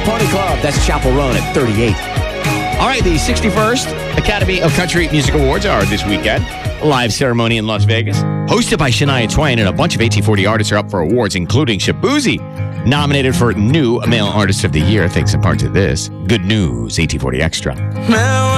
Pony Club. That's Chapel Roan at 38. All right, the 61st Academy of Country Music Awards are this weekend. A live ceremony in Las Vegas, hosted by Shania Twain, and a bunch of 1840 artists are up for awards, including Shabuzi, nominated for New Male Artist of the Year, thanks in part to this. Good news, 1840 Extra.